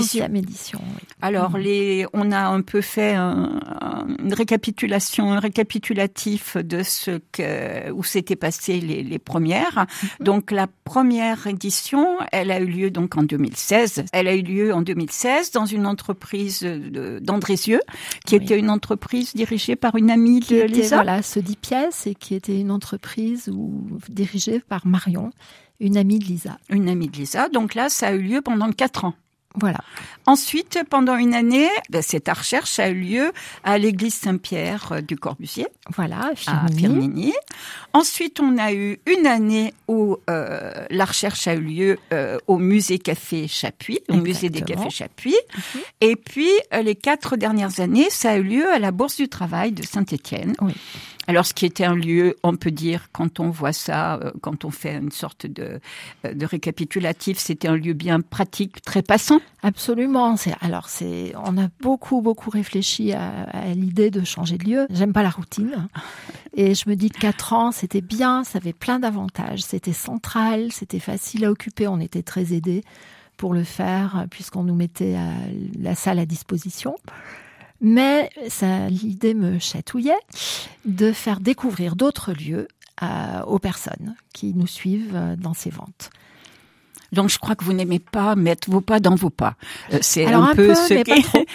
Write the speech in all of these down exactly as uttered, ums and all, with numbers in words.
onzième édition. Oui. Alors, mmh. les, on a un peu fait un, un, une récapitulation, un récapitulatif de ce que, où s'étaient passées les, les premières. Mmh. Donc, la première édition, elle a eu lieu donc en deux mille seize. Elle a eu lieu en deux mille seize dans une entreprise de, d'Andrézieux, qui oui. était une entreprise dirigée par une amie qui de était, Lisa. Voilà, ce dix pièces, et qui était une entreprise où, dirigée par Marion, une amie de Lisa. Une amie de Lisa. Donc là, ça a eu lieu pendant quatre ans. Voilà. Ensuite, pendant une année, ben, cette recherche a eu lieu à l'église Saint-Pierre du Corbusier. Voilà, à Firminy. Ensuite, on a eu une année où euh, la recherche a eu lieu euh, au musée Café Chapuis, au Exactement. musée des Cafés Chapuis. Mm-hmm. Et puis, euh, les quatre dernières années, ça a eu lieu à la Bourse du Travail de Saint-Étienne. Oui. Alors, ce qui était un lieu, on peut dire, quand on voit ça, euh, quand on fait une sorte de, de récapitulatif, c'était un lieu bien pratique, très passant. Absolument. C'est, alors, c'est, on a beaucoup, beaucoup réfléchi à, à l'idée de changer de lieu. J'aime pas la routine. Et je me dis que quatre ans, c'était bien, ça avait plein d'avantages. C'était central, c'était facile à occuper, on était très aidés pour le faire, puisqu'on nous mettait à la salle à disposition. Mais ça, l'idée me chatouillait de faire découvrir d'autres lieux à, aux personnes qui nous suivent dans ces ventes. Donc, je crois que vous n'aimez pas mettre vos pas dans vos pas. C'est Alors un, un peu, peu ce mais pas trop.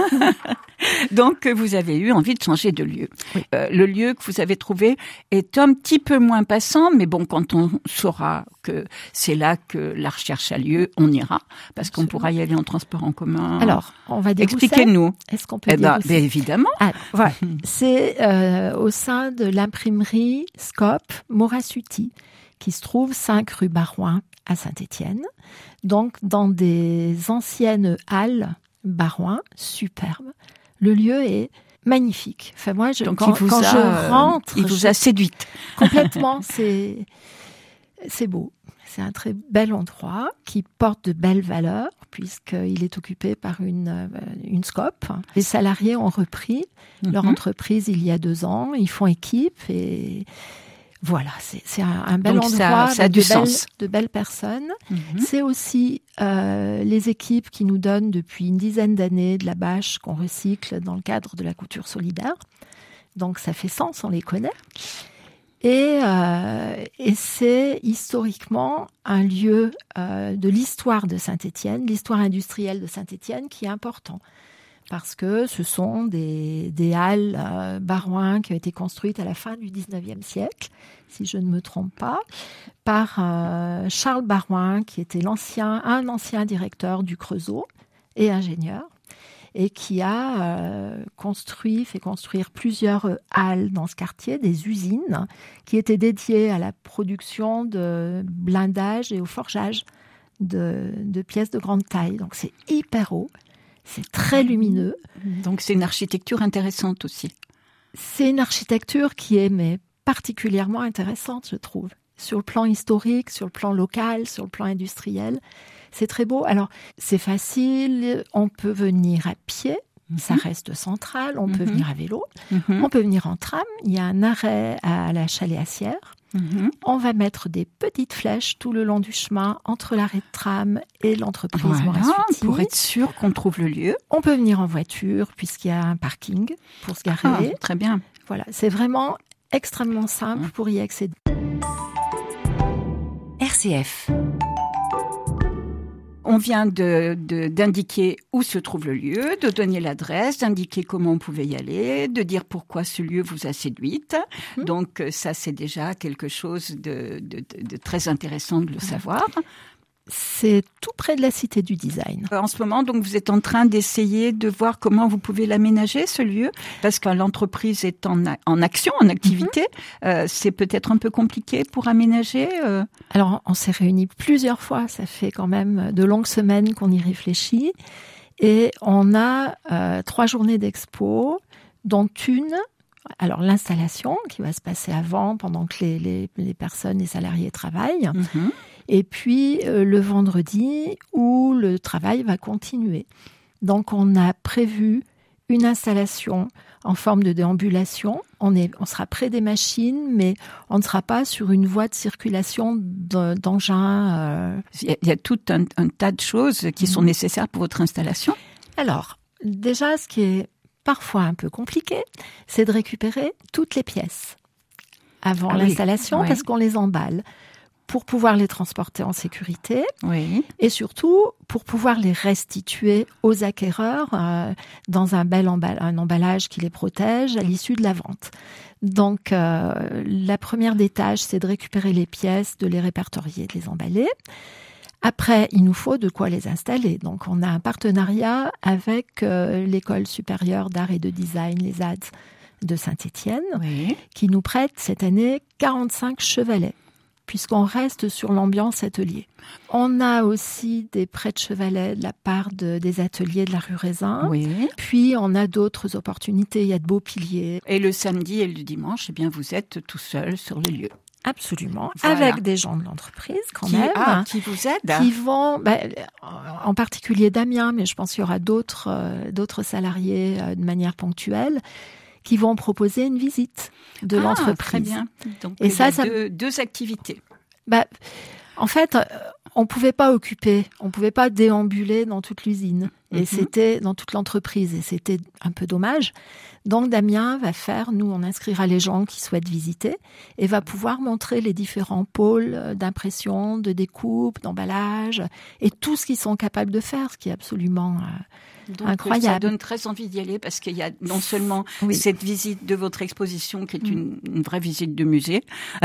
Donc, vous avez eu envie de changer de lieu. Oui. Euh, le lieu que vous avez trouvé est un petit peu moins passant, mais bon, quand on saura que c'est là que la recherche a lieu, on ira, parce Absolument. Qu'on pourra y aller en transport en commun. Alors, on va dire Expliquez-nous. Est-ce qu'on peut eh dire ben, ben, évidemment. Alors, voilà. C'est euh, au sein de l'imprimerie Scope Morasuti, qui se trouve cinq rue Barouin à Saint-Étienne, donc dans des anciennes halles Barouin, superbes. Le lieu est magnifique. Enfin, moi, je, donc, quand, il vous quand a, je rentre... Il vous je, a séduite. Complètement, c'est, c'est beau. C'est un très bel endroit qui porte de belles valeurs, puisqu'il est occupé par une, une Scope. Les salariés ont repris mm-hmm. leur entreprise il y a deux ans. Ils font équipe et... Voilà, c'est, c'est un, un bel Donc endroit ça, ça avec a du de, sens. Belles, de belles personnes. Mm-hmm. C'est aussi euh, les équipes qui nous donnent depuis une dizaine d'années de la bâche qu'on recycle dans le cadre de la couture solidaire. Donc ça fait sens, on les connaît. Et, euh, et c'est historiquement un lieu euh, de l'histoire de Saint-Étienne, l'histoire industrielle de Saint-Étienne qui est important. Parce que ce sont des, des halles euh, Barouin qui ont été construites à la fin du dix-neuvième siècle, si je ne me trompe pas, par euh, Charles Barouin, qui était l'ancien, un ancien directeur du Creusot et ingénieur, et qui a euh, construit, fait construire plusieurs halles dans ce quartier, des usines qui étaient dédiées à la production de blindage et au forgeage de, de pièces de grande taille. Donc c'est hyper haut. C'est très lumineux. Donc, c'est une architecture intéressante aussi. C'est une architecture qui est mais, particulièrement intéressante, je trouve. Sur le plan historique, sur le plan local, sur le plan industriel. C'est très beau. Alors, c'est facile. On peut venir à pied. Mm-hmm. Ça reste central. On mm-hmm. peut venir à vélo. Mm-hmm. On peut venir en tram. Il y a un arrêt à la Chalet-Assière. Mmh. On va mettre des petites flèches tout le long du chemin entre l'arrêt de tram et l'entreprise voilà, Morasuti. Pour être sûr qu'on trouve le lieu. On peut venir en voiture puisqu'il y a un parking pour se garer. Ah, très bien. Voilà, c'est vraiment extrêmement simple mmh. pour y accéder. R C F. On vient de, de, d'indiquer où se trouve le lieu, de donner l'adresse, d'indiquer comment on pouvait y aller, de dire pourquoi ce lieu vous a séduite. Mmh. Donc ça, c'est déjà quelque chose de, de, de, de très intéressant de le savoir. C'est tout près de la Cité du Design. En ce moment, donc, vous êtes en train d'essayer de voir comment vous pouvez l'aménager, ce lieu, parce que l'entreprise est en, a- en action, en activité. Mm-hmm. Euh, c'est peut-être un peu compliqué pour aménager. Euh... Alors, on s'est réunis plusieurs fois. Ça fait quand même de longues semaines qu'on y réfléchit. Et on a euh, trois journées d'expo, dont une... Alors, l'installation qui va se passer avant, pendant que les, les, les personnes, les salariés travaillent. Mm-hmm. Et puis, euh, le vendredi, où le travail va continuer. Donc, on a prévu une installation en forme de déambulation. On, est, on sera près des machines, mais on ne sera pas sur une voie de circulation de, d'engins. Euh... Il y a tout un, un tas de choses qui sont nécessaires pour votre installation. Alors, déjà, ce qui est parfois un peu compliqué, c'est de récupérer toutes les pièces avant ah l'installation, oui. parce oui. qu'on les emballe pour pouvoir les transporter en sécurité oui. et surtout pour pouvoir les restituer aux acquéreurs euh, dans un bel emball- un emballage qui les protège à l'issue de la vente. Donc, euh, la première des tâches, c'est de récupérer les pièces, de les répertorier, de les emballer. Après, il nous faut de quoi les installer. Donc, on a un partenariat avec euh, l'École supérieure d'art et de design, les A D S de Saint-Étienne, oui. qui nous prête cette année quarante-cinq chevalets, puisqu'on reste sur l'ambiance atelier. On a aussi des prêts de chevalets de la part de, des ateliers de la rue Raisin. Oui. Puis, on a d'autres opportunités. Il y a de beaux piliers. Et le samedi et le dimanche, eh bien, vous êtes tout seul sur le lieu. Absolument, voilà. avec des gens de l'entreprise quand qui, même. Ah, qui vous aident. Qui vont, bah, en particulier Damien, mais je pense qu'il y aura d'autres, euh, d'autres salariés euh, de manière ponctuelle, qui vont proposer une visite de ah, l'entreprise. Très bien. Donc, et il ça, y a ça... Deux, deux activités. Bah, en fait, on pouvait pas occuper, on pouvait pas déambuler dans toute l'usine. Et mm-hmm. c'était dans toute l'entreprise. Et c'était un peu dommage. Donc, Damien va faire, nous, on inscrira les gens qui souhaitent visiter et va pouvoir montrer les différents pôles d'impression, de découpe, d'emballage et tout ce qu'ils sont capables de faire, ce qui est absolument euh, Donc, incroyable. Ça donne très envie d'y aller parce qu'il y a non seulement oui. cette visite de votre exposition qui est une, une vraie visite de musée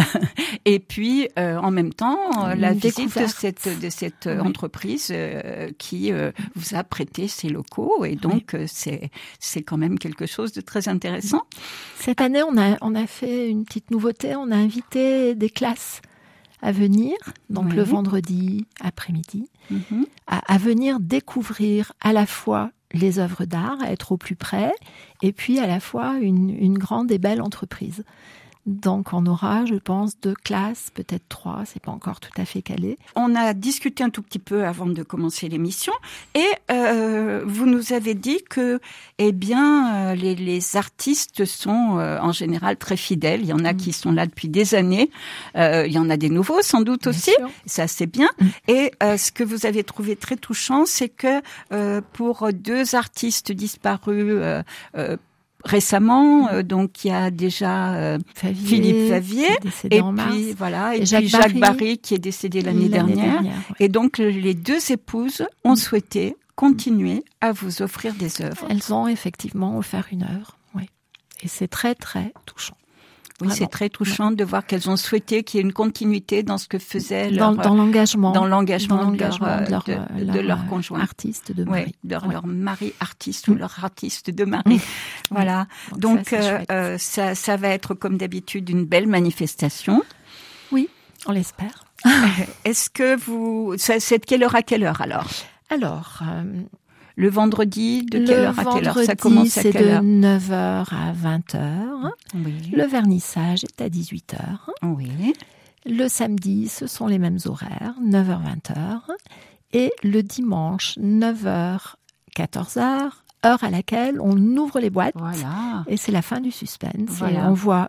et puis, euh, en même temps, une la visite de cette, de cette oui. entreprise euh, qui euh, vous a prêté ses locaux et donc oui. euh, c'est, c'est quand même quelque chose de très intéressant. Cette année, on a, on a fait une petite nouveauté. On a invité des classes à venir, donc oui. le vendredi après-midi, mm-hmm. à, à venir découvrir à la fois les œuvres d'art, à être au plus près, et puis à la fois une, une grande et belle entreprise. Donc, on aura, je pense, deux classes, peut-être trois, c'est pas encore tout à fait calé. On a discuté un tout petit peu avant de commencer l'émission et euh, vous nous avez dit que, eh bien, euh, les, les artistes sont euh, en général très fidèles. Il y en a mmh. qui sont là depuis des années. Euh, il y en a des nouveaux, sans doute bien aussi. Sûr. Ça, c'est bien. Mmh. Et euh, ce que vous avez trouvé très touchant, c'est que euh, pour deux artistes disparus, euh, euh, récemment, euh, donc il y a déjà euh, Favier, Philippe Favier et en mars. puis voilà et, et Jacques puis Jacques Barry, Barry qui est décédé l'année, l'année dernière, dernière ouais. Et donc les deux épouses ont souhaité continuer à vous offrir des œuvres. Elles ont effectivement offert une œuvre, oui, et c'est très très touchant. Oui, vraiment. C'est très touchant ouais. de voir qu'elles ont souhaité qu'il y ait une continuité dans ce que faisait dans, leur dans l'engagement, dans l'engagement, dans l'engagement de, leur, de, leur, de, de, de leur conjoint, artiste de mari, oui, de ouais. leur mari artiste mmh. ou leur artiste de mari. Mmh. Voilà. Donc, Donc ça, euh, euh, ça, ça va être comme d'habitude une belle manifestation. Oui, on l'espère. Est-ce que vous, ça, c'est de quelle heure à quelle heure alors? Alors. Euh... Le vendredi, de quelle le heure à quelle heure? Ça commence à quelle heure? C'est de neuf heures à vingt heures. Oui. Le vernissage est à dix-huit heures. Oui. Le samedi, ce sont les mêmes horaires, neuf heures à vingt heures. Et le dimanche, neuf heures à quatorze heures, heure à laquelle on ouvre les boîtes. Voilà. Et c'est la fin du suspense. Voilà. Et on voit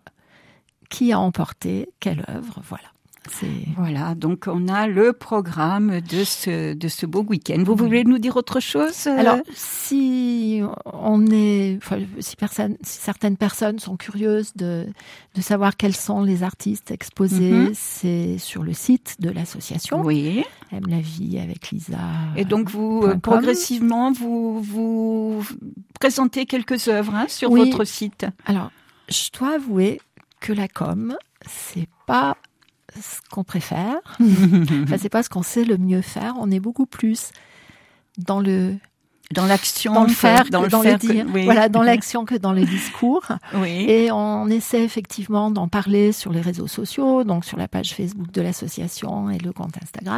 qui a emporté quelle œuvre. Voilà. C'est... Voilà, donc on a le programme de ce de ce beau week-end. Vous voulez nous dire autre chose? Alors, si on est, enfin, si, personne, si certaines personnes sont curieuses de de savoir quels sont les artistes exposés, mm-hmm. c'est sur le site de l'association. Oui. Aime la vie avec Lisa. Et donc vous euh, progressivement vous vous présentez quelques œuvres hein, sur oui. votre site. Alors, je dois avouer que la com, c'est pas ce qu'on préfère. Enfin, c'est pas ce qu'on sait le mieux faire. On est beaucoup plus dans le dans l'action, dans le faire, dans que le dans faire le dire. Que, oui. Voilà, dans l'action que dans le discours. Oui. Et on essaie effectivement d'en parler sur les réseaux sociaux, donc sur la page Facebook de l'association et le compte Instagram.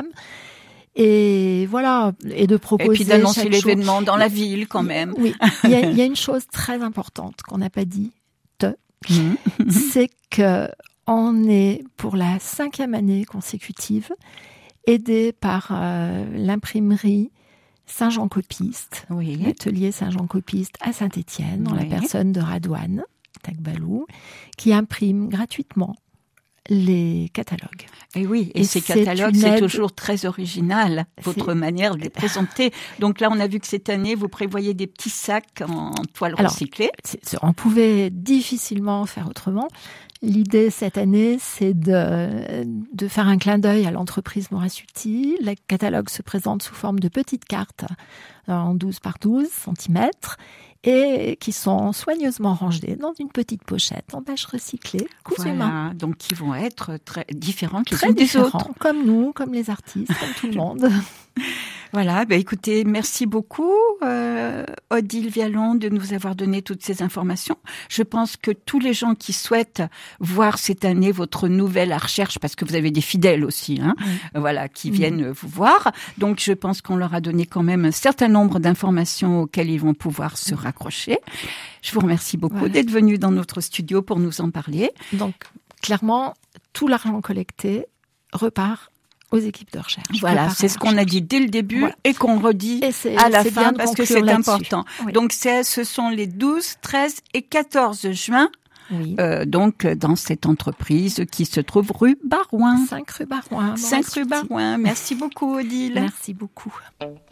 Et voilà, et de proposer. Et puis d'annoncer chaque l'événement jour. Dans la ville quand même. Oui, il y a, il y a une chose très importante qu'on n'a pas dit, te, c'est que on est, pour la cinquième année consécutive, aidé par euh, l'imprimerie Saint-Jean-Copiste, oui. l'atelier Saint-Jean-Copiste à Saint-Étienne, dans oui. la personne de Radouane Takbalou, qui imprime gratuitement les catalogues. Et oui, et, et ces c'est catalogues, c'est aide... toujours très original, votre c'est... manière de les présenter. Donc là, on a vu que cette année, vous prévoyez des petits sacs en toile Alors, recyclée. C'est... On pouvait difficilement faire autrement. L'idée cette année, c'est de, de faire un clin d'œil à l'entreprise Morassuti. Le catalogue se présente sous forme de petites cartes en douze par douze centimètres et qui sont soigneusement rangées dans une petite pochette en bâche recyclée, cousue main. Voilà, donc qui vont être très différentes les très unes des autres. autres. Comme nous, comme les artistes, comme tout le monde. Voilà, bah écoutez, merci beaucoup euh, Odile Vialon de nous avoir donné toutes ces informations. Je pense que tous les gens qui souhaitent voir cette année votre nouvelle recherche, parce que vous avez des fidèles aussi, hein, oui. voilà, qui viennent oui. vous voir. Donc je pense qu'on leur a donné quand même un certain nombre d'informations auxquelles ils vont pouvoir se raccrocher. Je vous remercie beaucoup voilà. d'être venu dans notre studio pour nous en parler. Donc clairement, tout l'argent collecté repart aux équipes de recherche. Voilà, c'est ce qu'on a dit dès le début voilà. et qu'on redit et à la fin parce que c'est là-dessus. important. Oui. Donc c'est, ce sont les douze, treize et quatorze juin, oui. euh, donc dans cette entreprise qui se trouve rue Barouin. cinq rue Barouin. cinq rue Barouin. Merci beaucoup Odile. Merci beaucoup.